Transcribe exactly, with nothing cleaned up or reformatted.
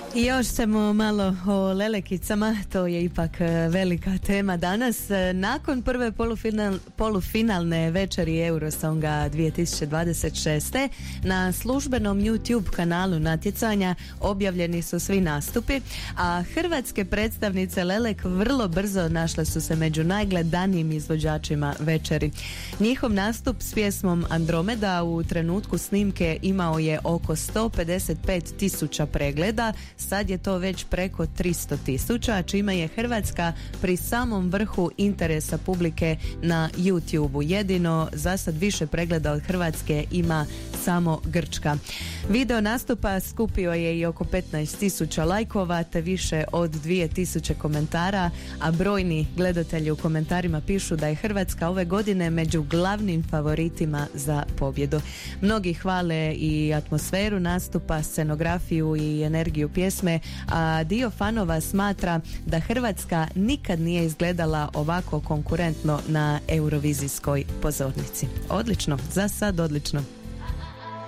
I još ćemo malo o lelekicama, to je ipak velika tema danas. Nakon prve polufinal, polufinalne večeri Eurosonga dvije tisuće dvadeset šeste na službenom YouTube kanalu natjecanja objavljeni su svi nastupi, a hrvatske predstavnice Lelek vrlo brzo našle su se među najgledanijim izvođačima večeri. Njihov nastup s pjesmom Andromeda u trenutku snimke imao je oko sto pedeset pet tisuća pregleda. Sad je to već preko tristo tisuća, čime je Hrvatska pri samom vrhu interesa publike na YouTubeu. Jedino za sad više pregleda od Hrvatske ima samo Grčka. Video nastupa skupio je i oko petnaest tisuća lajkova te više od dvije tisuće komentara, a brojni gledatelji u komentarima pišu da je Hrvatska ove godine među glavnim favoritima za pobjedu. Mnogi hvale i atmosferu nastupa, scenografiju i energiju pjesme, a dio fanova smatra da Hrvatska nikad nije izgledala ovako konkurentno na eurovizijskoj pozornici. Odlično, za sad odlično.